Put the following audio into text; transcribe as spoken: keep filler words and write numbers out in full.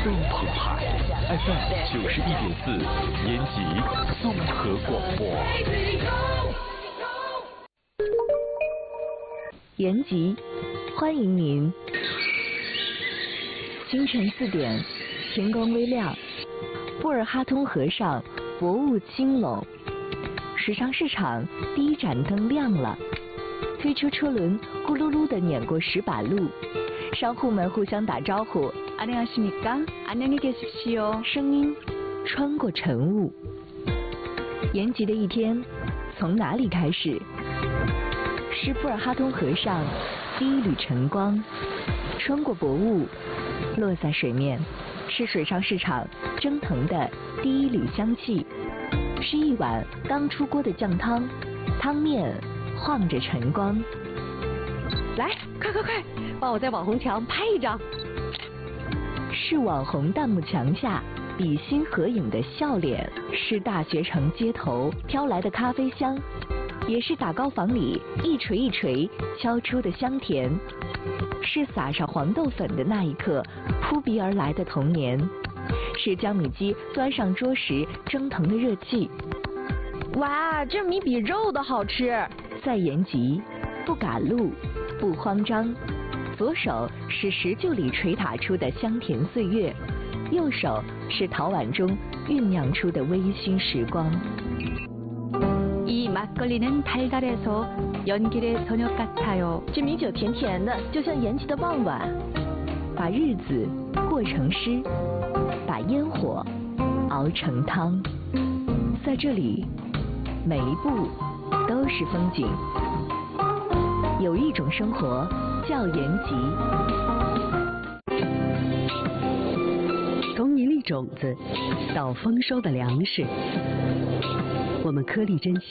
更澎湃。F M 九十一点四，延吉综合广播。 延吉，欢迎您。清晨四点，天光微亮，布尔哈通河上薄雾轻拢，水上市场第一盏灯亮了，推车车轮咕噜噜地碾过石板路，商户们互相打招呼。안녕하십니까？안녕히계십시오。声音穿过晨雾。延吉的一天从哪里开始？是布尔哈通河上第一缕晨光，穿过薄雾，落在水面，是水上市场蒸腾的第一缕香气，是一碗刚出锅的酱汤，汤面晃着晨光。 来，快快快，帮我在网红墙拍一张。 是网红弹幕墙下比心合影的笑脸，是大学城街头飘来的咖啡香，也是打糕房里一锤一锤敲出的香甜，是撒上黄豆粉的那一刻扑鼻而来的童年，是江米鸡端上桌时蒸腾的热气。 哇，这米比肉的好吃！ 在延吉，不赶路，不慌张。左手是石臼里捶打出的香甜岁月，右手是陶碗中酝酿出的微醺时光。 이 막걸리는 달달해서 연길의 저녁 같아요。 这米酒甜甜的，就像延吉的傍晚。把日子过成诗，把烟火熬成汤。在这里，每一步都是风景。有一种生活叫延吉。 从一粒种子到丰收的粮食，我们颗粒珍惜